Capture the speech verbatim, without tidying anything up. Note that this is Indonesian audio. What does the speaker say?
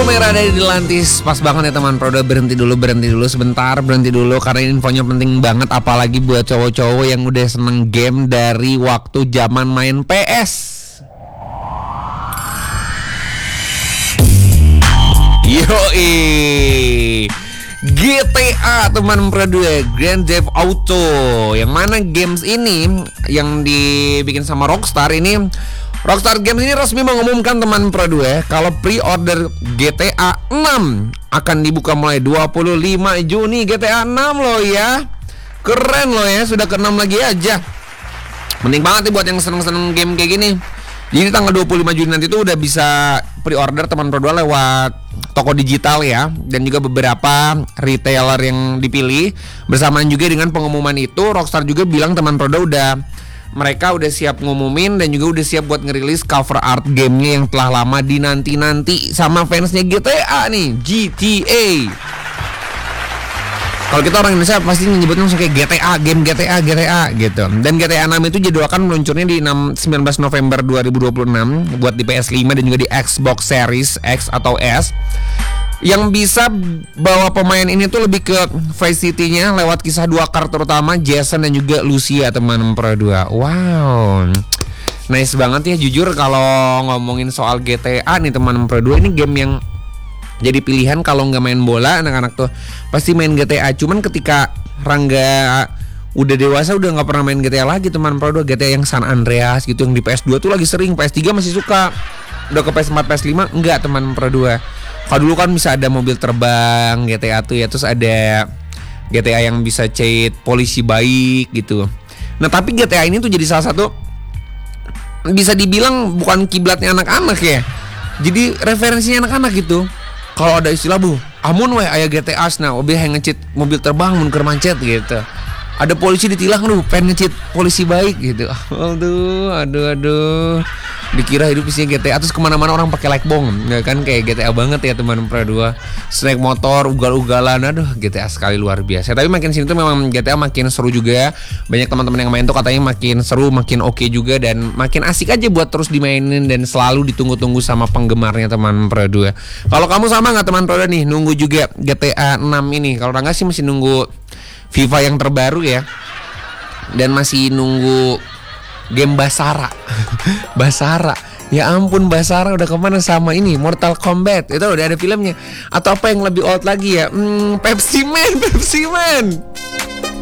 Merah dari Delantis. Pas banget ya teman Proda. Berhenti dulu, berhenti dulu sebentar, berhenti dulu karena infonya penting banget. Apalagi buat cowok-cowok yang udah seneng game dari waktu zaman main P S. Yoi, G T A teman Proda, Grand Theft Auto. Yang mana games ini yang dibikin sama Rockstar ini, Rockstar Games ini resmi mengumumkan teman Pro dua kalau pre-order G T A enam akan dibuka mulai dua puluh lima Juni. G T A enam loh ya. Keren loh ya, sudah ke enam lagi aja. Mending banget nih buat yang seneng-seneng game kayak gini. Jadi tanggal dua puluh lima Juni nanti tuh udah bisa pre-order teman Pro dua lewat toko digital ya, dan juga beberapa retailer yang dipilih. Bersamaan juga dengan pengumuman itu, Rockstar juga bilang teman Pro dua udah mereka udah siap ngumumin dan juga udah siap buat ngerilis cover art gamenya yang telah lama dinanti-nanti sama fansnya G T A nih, G T A. Kalau kita orang Indonesia pasti menyebutnya langsung kayak G T A, game G T A, G T A gitu. Dan G T A enam itu jadwalkan meluncurnya di sembilan belas November dua ribu dua puluh enam buat di P S lima dan juga di Xbox Series X atau S. Yang bisa bawa pemain ini tuh lebih ke Vice City-nya lewat kisah dua karakter utama, Jason dan juga Lucia teman Pro dua. Wow, nice banget ya. Jujur kalau ngomongin soal G T A nih teman Pro dua, ini game yang jadi pilihan kalau nggak main bola anak-anak tuh pasti main G T A. Cuman ketika Rangga udah dewasa udah nggak pernah main G T A lagi teman Pro dua. G T A yang San Andreas gitu yang di P S dua tuh lagi sering, P S tiga masih suka. Udah ke P S empat, P S lima enggak teman Pro dua. Kalau dulu kan bisa ada mobil terbang G T A tuh ya, terus ada G T A yang bisa cheat polisi baik gitu. Nah tapi G T A ini tuh jadi salah satu bisa dibilang bukan kiblatnya anak-anak ya, jadi referensinya anak-anak gitu. Kalau ada istilah bu, amun weh aya G T A nah obi yang nge-cheat mobil terbang mun keur macet gitu. Ada polisi ditilang lu pengen nge-cheat polisi baik gitu. Aduh, aduh, aduh. Dikira hidup isinya G T A, terus kemana-mana orang pakai like bong, ya kan kayak G T A banget ya teman Pro dua. Snack motor, ugal-ugalan, aduh G T A sekali luar biasa. Tapi makin sini tuh memang G T A makin seru juga. Banyak teman-teman yang main tuh katanya makin seru, makin oke juga dan makin asik aja buat terus dimainin dan selalu ditunggu-tunggu sama penggemarnya teman Pro dua. Kalau kamu sama nggak teman Pro dua nih nunggu juga G T A enam ini? Kalau enggak sih masih nunggu FIFA yang terbaru ya, dan masih nunggu game Basara. Basara, ya ampun Basara udah kemana sama ini Mortal Kombat, itu udah ada filmnya. Atau apa yang lebih old lagi ya, hmm, Pepsi Man, Pepsi Man.